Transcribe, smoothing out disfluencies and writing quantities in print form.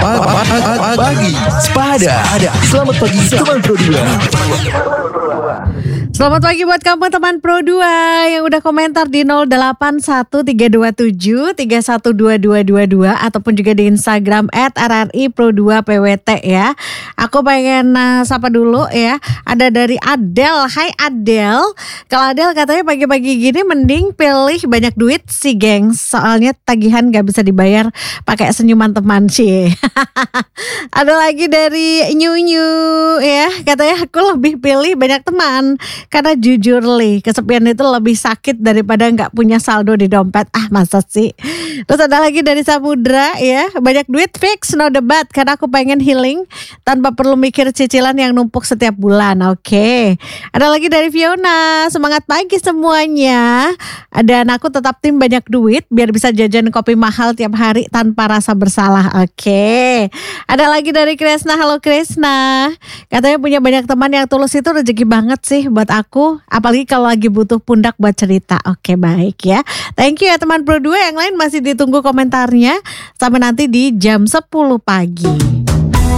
Pagi Sepada. Selamat pagi teman Pro 2. Selamat pagi buat kamu teman Pro 2 yang udah komentar di 081327312222 ataupun juga di Instagram @rripro2pwt ya. Aku pengen sapa dulu ya. Ada dari Adel. Hai Adel. Kalau Adel katanya pagi-pagi gini mending pilih banyak duit sih gengs. Soalnya tagihan gak bisa dibayar pakai senyuman teman sih. Ada lagi dari Nyu ya. Katanya aku lebih pilih banyak teman. Karena jujur Li, kesepian itu lebih sakit daripada gak punya saldo di dompet. Ah masa sih. Terus ada lagi dari Samudra ya. Banyak duit fix no debat. Karena aku pengen healing tanpa perlu mikir cicilan yang numpuk setiap bulan. Oke. Ada lagi dari Fiona. Semangat pagi semuanya. Dan aku tetap tim banyak duit biar bisa jajan kopi mahal tiap hari tanpa rasa bersalah. Oke. Ada lagi dari Kresna. Halo Kresna. Katanya punya banyak teman yang tulus itu rezeki banget sih buat aku. Apalagi kalau lagi butuh pundak buat cerita. Oke baik ya. Thank you ya teman Pro 2. Yang lain masih ditunggu komentarnya. Sampai nanti di jam 10 pagi.